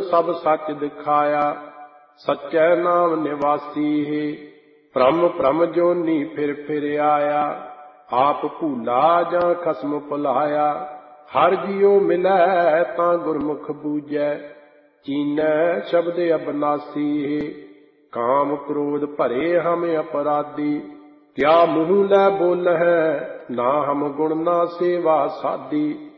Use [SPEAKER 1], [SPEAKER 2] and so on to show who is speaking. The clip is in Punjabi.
[SPEAKER 1] ਸਭ ਸੱਚ ਦਿਖਾਇਆ। ਸੱਚੈ ਨਾਮ ਨਿਵਾਸੀ ਹੈ, ਭ੍ਰਮ ਭ੍ਰਮ ਜੋਨੀ ਫਿਰ ਫਿਰ ਆਇਆ। ਆਪ ਭੂਲਾ ਜਾਂ ਖਸਮ ਭੁਲਾਇਆ, ਹਰ ਜਿਉ ਮਿਲੈ ਤਾਂ ਗੁਰਮੁਖ ਬੂਝੈ। ਚੀਨੈ ਸ਼ਬਦ ਅਬਨਾਸੀ ਹੈ, ਕਾਮ ਕ੍ਰੋਧ ਭਰੇ ਹਮ ਅਪਰਾਧੀ। ਕਿਆ ਮੂੰਹ ਲੈ ਬੋਲਹਿ, ਨਾ ਹਮ ਗੁਣ ਨਾ ਸੇਵਾ ਸਾਧੀ।